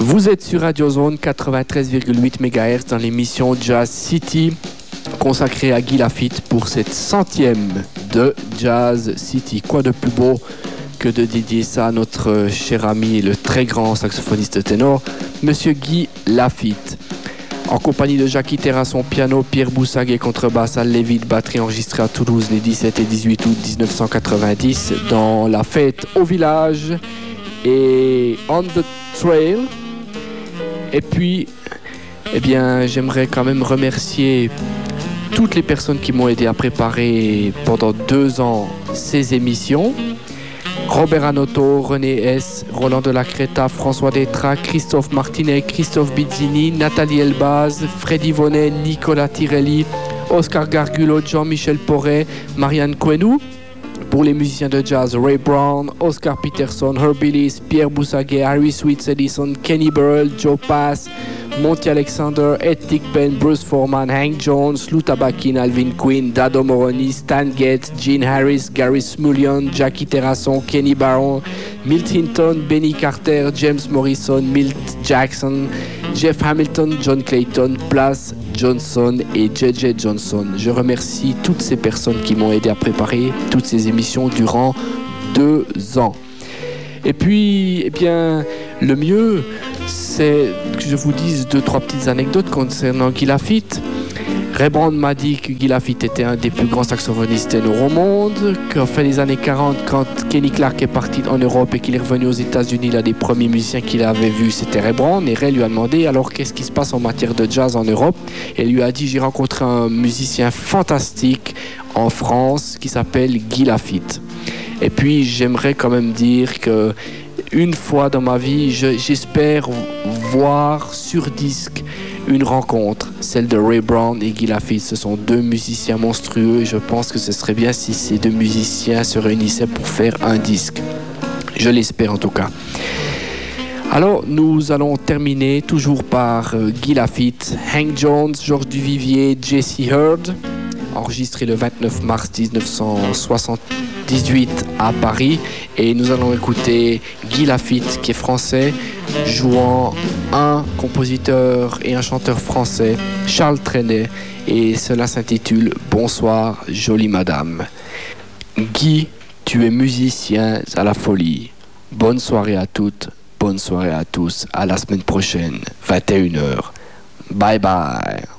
Vous êtes sur Radio Zone 93,8 MHz dans l'émission Jazz City consacrée à Guy Lafitte pour cette 100e de Jazz City. Quoi de plus beau que de dédier ça à notre cher ami et le très grand saxophoniste ténor, Monsieur Guy Lafitte. En compagnie de Jackie Terrasson, piano, Pierre Boussaguet, contrebasse, Al Lévite, batterie enregistrée à Toulouse les 17 et 18 août 1990 dans la fête au village et On the Trail. Et puis, eh bien, j'aimerais quand même remercier toutes les personnes qui m'ont aidé à préparer pendant 2 ans ces émissions. Robert Anotto, René S, Roland de la Creta, François Détra, Christophe Martinet, Christophe Bizzini, Nathalie Elbaz, Freddy Vonnet, Nicolas Tirelli, Oscar Gargulo, Jean-Michel Porret, Marianne Quenou. Pour les musiciens de jazz, Ray Brown, Oscar Peterson, Herbie Lis, Pierre Boussaguet, Harry Sweets Edison, Kenny Burrell, Joe Pass, Monty Alexander, Ed Thigpen, Bruce Foreman, Hank Jones, Lou Tabakin, Alvin Quinn, Dado Moroni, Stan Getz, Gene Harris, Gary Smullion, Jackie Terrasson, Kenny Barron, Milt Hinton, Benny Carter, James Morrison, Milt Jackson, Jeff Hamilton, John Clayton, Plas Johnson et J.J. Johnson. Je remercie toutes ces personnes qui m'ont aidé à préparer toutes ces émissions durant 2 ans. Et puis, eh bien, le mieux, c'est que je vous dise 2-3 petites anecdotes concernant Guy Lafitte. Ray Brown m'a dit que Guy Lafitte était un des plus grands saxophonistes ténors au monde, qu'en fin des années 40, quand Kenny Clarke est parti en Europe et qu'il est revenu aux États-Unis, l'un des premiers musiciens qu'il avait vu, c'était Ray Brown. Et Ray lui a demandé alors qu'est-ce qui se passe en matière de jazz en Europe. Et il lui a dit j'ai rencontré un musicien fantastique en France qui s'appelle Guy Lafitte. Et puis j'aimerais quand même dire que une fois dans ma vie, j'espère voir sur disque une rencontre, celle de Ray Brown et Guy Lafitte. Ce sont 2 musiciens monstrueux et je pense que ce serait bien si ces 2 musiciens se réunissaient pour faire un disque. Je l'espère en tout cas. Alors nous allons terminer toujours par Guy Lafitte, Hank Jones, Georges Duvivier, Jesse Hurd, enregistré le 29 mars 1978 à Paris. Et nous allons écouter Guy Lafitte qui est français, jouant un compositeur et un chanteur français, Charles Trenet, et cela s'intitule Bonsoir jolie madame. Guy, tu es musicien à la folie. Bonne soirée à toutes, bonne soirée à tous, à la semaine prochaine, 21h. Bye bye.